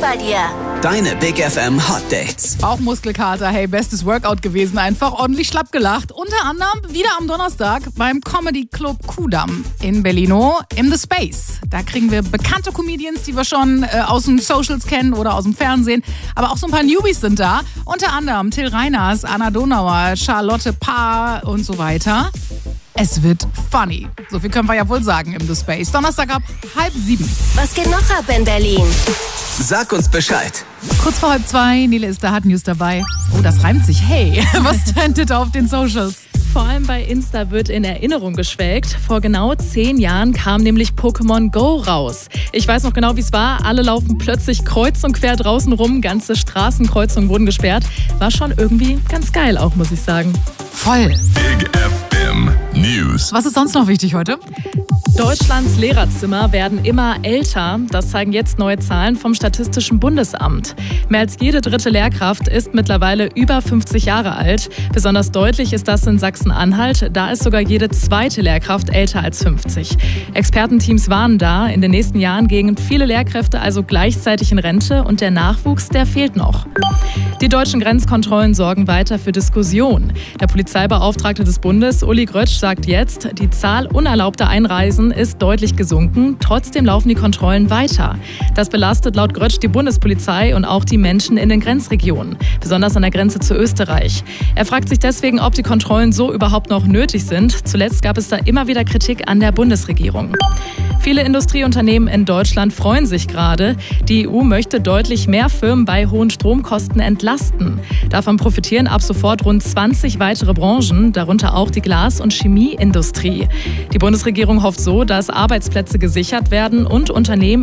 bei dir. Deine Big FM Hot Dates. Bauchmuskelkater, hey, bestes Workout gewesen, einfach ordentlich schlapp gelacht. Unter anderem wieder am Donnerstag beim Comedy Club Kudamm in Berlino im The Space. Da kriegen wir bekannte Comedians, die wir schon aus den Socials kennen oder aus dem Fernsehen. Aber auch so ein paar Newbies sind da. Unter anderem Till Reiners, Anna Donauer, Charlotte Paar und so weiter. Es wird funny. So viel können wir ja wohl sagen im The Space. Donnerstag ab 6:30. Was geht noch ab in Berlin? Sag uns Bescheid. Kurz vor 1:30, Nele ist da, hat News dabei. Oh, das reimt sich. Hey, was trendet auf den Socials? Vor allem bei Insta wird in Erinnerung geschwelgt. Vor genau 10 Jahren kam nämlich Pokémon Go raus. Ich weiß noch genau, wie es war. Alle laufen plötzlich kreuz und quer draußen rum. Ganze Straßenkreuzungen wurden gesperrt. War schon irgendwie ganz geil auch, muss ich sagen. Voll. Big FM News. Was ist sonst noch wichtig heute? Deutschlands Lehrerzimmer werden immer älter. Das zeigen jetzt neue Zahlen vom Statistischen Bundesamt. Mehr als jede dritte Lehrkraft ist mittlerweile über 50 Jahre alt. Besonders deutlich ist das in Sachsen-Anhalt. Da ist sogar jede zweite Lehrkraft älter als 50. Expertenteams warnen da, in den nächsten Jahren gehen viele Lehrkräfte also gleichzeitig in Rente und der Nachwuchs, der fehlt noch. Die deutschen Grenzkontrollen sorgen weiter für Diskussion. Der Polizeibeauftragte des Bundes, Uli Grötsch, sagt jetzt, die Zahl unerlaubter Einreisen ist deutlich gesunken. Trotzdem laufen die Kontrollen weiter. Das belastet laut Grötsch die Bundespolizei und auch die Menschen in den Grenzregionen, besonders an der Grenze zu Österreich. Er fragt sich deswegen, ob die Kontrollen so überhaupt noch nötig sind. Zuletzt gab es da immer wieder Kritik an der Bundesregierung. Viele Industrieunternehmen in Deutschland freuen sich gerade. Die EU möchte deutlich mehr Firmen bei hohen Stromkosten entlasten. Davon profitieren ab sofort rund 20 weitere Branchen, darunter auch die Glas- und Chemieindustrie. Die Bundesregierung hofft so, dass Arbeitsplätze gesichert werden und Unternehmen